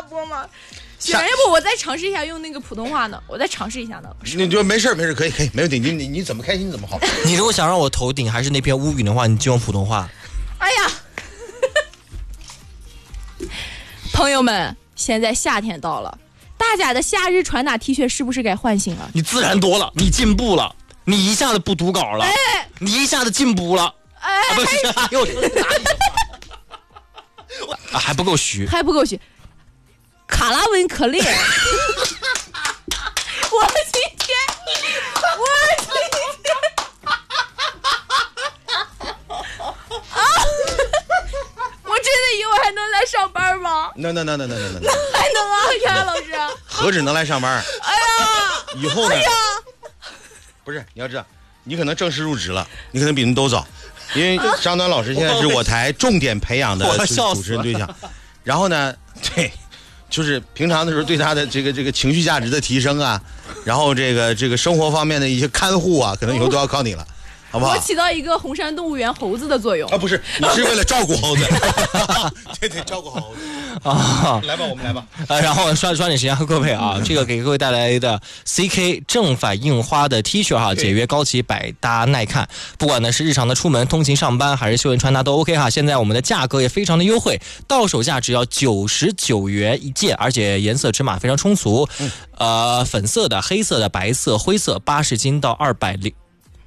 播吗？要不我再尝试一下用那个普通话呢？我再尝试一下呢。 你就没事，可以，没问题。你怎么开心怎么好。 你如果想让我头顶还是那片乌云的话，你就用普通话。 哎呀，朋友们，现在夏天到了，大家的夏日传达 T 恤是不是该换新了？ 你自然多了，你进步了，你一下子不读稿了，你一下子进步了，不是，又还不够虚， 卡拉文可烈。我今天我真的以后还能来上班吗？ 能，还能啊，袁老师。 何止能来上班？ 哎呀， 以后呢？不是，你要知道，你可能正式入职了，你可能比人都早，因为张端老师现在是我台重点培养的主持人对象。然后呢，对。就是平常的时候对他的这个情绪价值的提升啊，然后这个生活方面的一些看护啊，可能以后都要靠你了，好不好？ 我起到一个红山动物园猴子的作用啊，不是，你是为了照顾猴子，对，照顾好猴子啊。来吧，我们来吧。 然后抓紧时间和各位啊，这个给各位带来的 CK 正反印花的 T 恤哈，简约高级，百搭耐看。不管呢是日常的出门、通勤上班，还是休闲穿搭都 OK 哈。现在我们的价格也非常的优惠，到手价只要99元一件，而且颜色尺码非常充足，粉色的、黑色的、白色、灰色，80斤到205斤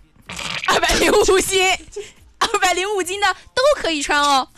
，205斤的都可以穿哦。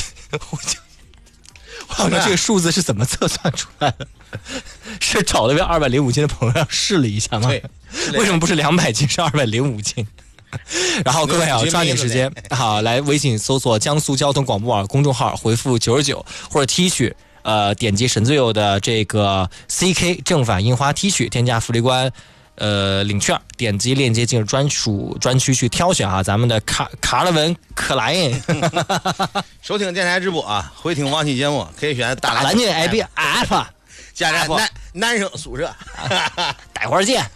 我说这个数字是怎么测算出来的？是找了位205斤的朋友让试了一下吗？ 对， 为什么不是200斤，是205斤？然后各位啊，抓紧时间好，来微信搜索江苏交通广播网公众号，回复99或者 T 恤，点击神最友的这个 CK 正反印花 T 恤，添加福利官。领券，点击链接进入专属专区去挑选啊，咱们的卡拉文可莱因。 收听电台直播啊，回听往期节目可以选大蓝鲸 APP 加上男生宿舍， 待会儿见。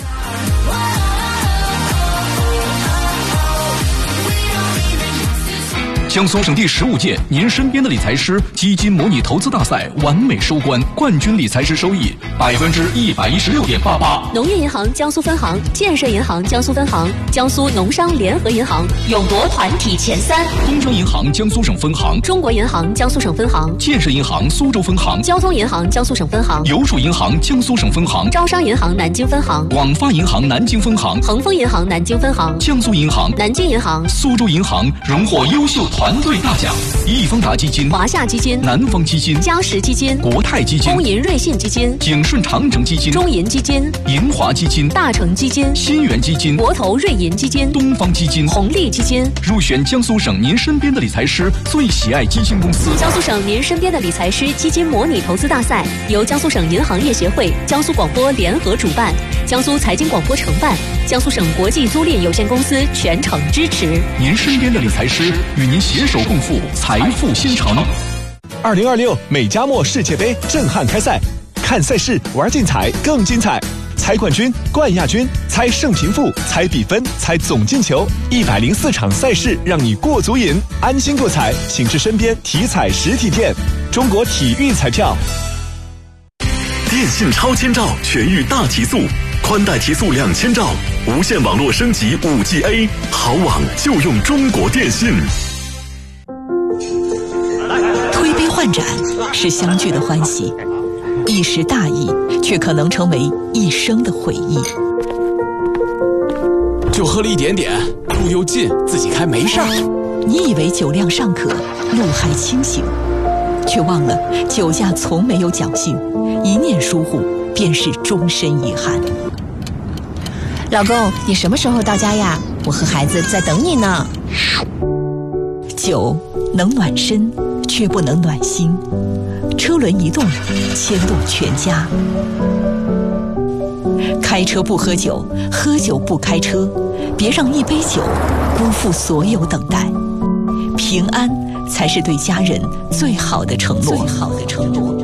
江苏省第15届您身边的理财师基金模拟投资大赛完美收官，冠军理财师收益116.88%。 农业银行江苏分行、建设银行江苏分行、江苏农商联合银行勇夺团体前3。 工商银行江苏省分行、 中国银行江苏省分行、 建设银行苏州分行、 交通银行江苏省分行、 邮储银行江苏省分行、 招商银行南京分行、 广发银行南京分行、 恒丰银行南京分行、 江苏银行、 南京银行、 苏州银行荣获优秀团队大奖。易方达基金、 华夏基金、 南方基金、 嘉实基金、 国泰基金、 工银瑞信基金、 景顺长城基金、 中银基金、 银华基金、 大成基金、 新源基金、 国投瑞银基金、 东方基金、 红利基金入选江苏省您身边的理财师最喜爱基金公司。 江苏省您身边的理财师基金模拟投资大赛由江苏省银行业协会、江苏广播联合主办，江苏财经广播承办，江苏省国际租赁有限公司全程支持。 您身边的理财师与您携手共赴财富新城。 2026美加墨世界杯震撼开赛，看赛事玩竞彩更精彩，猜冠军、冠亚军，猜胜平负，猜比分，猜总进球，104场赛事让你过足瘾，安心过彩，请至身边体彩实体店。中国体育彩票。 电信超千兆全域大提速，宽带提速2000兆，无线网络升级 5G A， 好网就用中国电信。 推杯换盏是相聚的欢喜，一时大意却可能成为一生的回忆。 就喝了一点点，路又近，自己开没事儿。 你以为酒量尚可，路还清醒，却忘了酒驾从没有侥幸，一念疏忽便是终身遗憾。 老公，你什么时候到家呀？我和孩子在等你呢。 酒能暖身，却不能暖心。车轮一动，牵动全家。开车不喝酒，喝酒不开车，别让一杯酒辜负所有等待。平安才是对家人最好的承诺。